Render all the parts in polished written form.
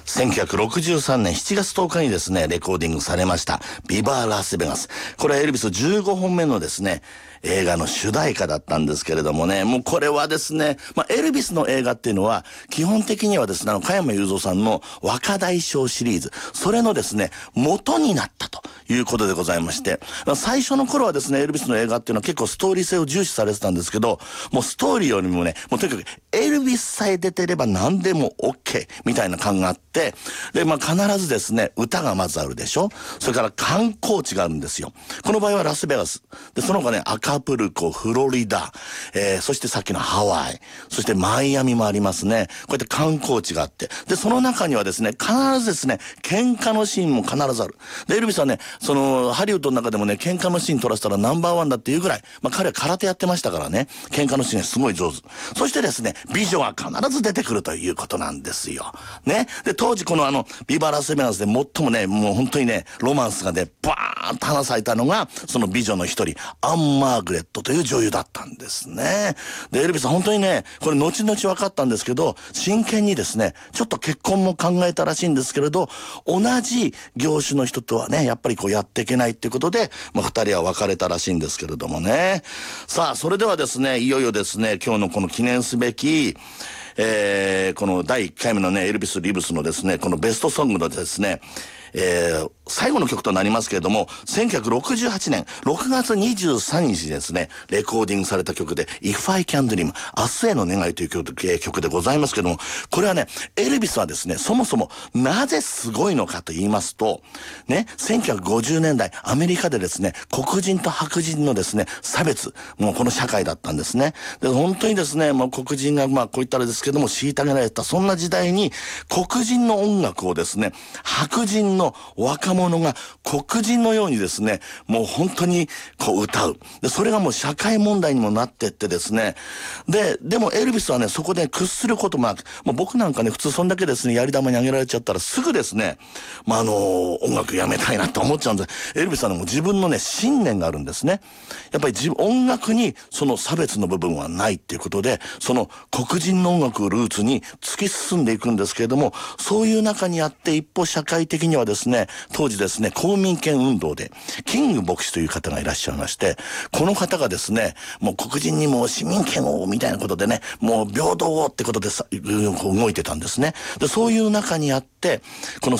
1963年7月10日にですね、レコーディングされました、ビバー・ラスベガス。これはエルビス15本目のですね、映画の主題歌だったんですけれどもね、もうこれはですね、エルビスの映画っていうのは、基本的にはですね、加山雄三さんの若大将シリーズ、それのですね、元になったということでございまして、最初の頃はですね、エルビスの映画っていうのは結構ストーリー性を重視されてたんですけど、もうストーリーよりもね、もうとにかくエルビスさえ出てれば何でも OK みたいな感があって、で、必ずですね、歌がまずあるでしょ。それから観光地があるんですよ。この場合はラスベガス。で、その他ね、アカプルコ、フロリダ、そしてさっきのハワイ、そしてマイアミもありますね。こうやって観光地があって。で、その中にはですね、必ずですね、喧嘩のシーンも必ずある。で、エルビスはね、ハリウッドの中でもね、喧嘩のシーン撮らせたらナンバーワンだっていうぐらい、彼は空手やってましたからね、喧嘩のシーンがすごい上手。そしてですね、美女が必ず出てくるということなんですよ。ね。で、当時このビバラスベガスで最もね、もう本当にね、ロマンスがね、バーンと話されたのが、その美女の一人、アン・マーグレットという女優だったんですね。で、エルビスは本当にね、これ後々分かったんですけど、真剣にですね、ちょっと結婚も考えたらしいんですけれど、同じ業種の人とはね、やっぱりこうやっていけないっていうことで、二人は別れたらしいんですけれどもね。さあ、それではですね、いよいよですね、今日のこの記念すべき、この第1回目のね、エルビス・リブスのですね、このベストソングのですね、最後の曲となりますけれども、1968年6月23日にですね、レコーディングされた曲で、If I Can Dream、明日への願いという曲でございますけども、これはね、エルビスはですね、そもそもなぜすごいのかと言いますと、ね、1950年代、アメリカでですね、黒人と白人のですね、差別、もうこの社会だったんですね。で、本当にですね、もう黒人がこういったらですけども、虐げられた、そんな時代に、黒人の音楽をですね、白人の若者が黒人のようにですね、もう本当にこう歌う。で、それがもう社会問題にもなってってですね。でもエルビスはね、そこで屈することもなく、もう僕なんかね、普通そんだけですね、やり玉にあげられちゃったらすぐですね、音楽やめたいなと思っちゃうんで、エルビスはね、もう自分のね、信念があるんですね。やっぱり音楽にその差別の部分はないっていうことで、その黒人の音楽をルーツに突き進んでいくんですけれども、そういう中にあって一方社会的にはですね、当時ですね、公民権運動で、キング牧師という方がいらっしゃいまして、この方がですね、もう黒人にも市民権を、みたいなことでね、もう平等をってことで動いてたんですね。で、そういう中にあって、この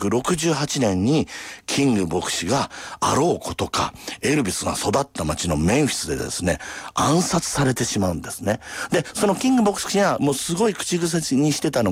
1968年に、キング牧師があろうことか、エルビスが育った町のメンフィスでですね、暗殺されてしまうんですね。で、そのキング牧師がもうすごい口癖にしてたの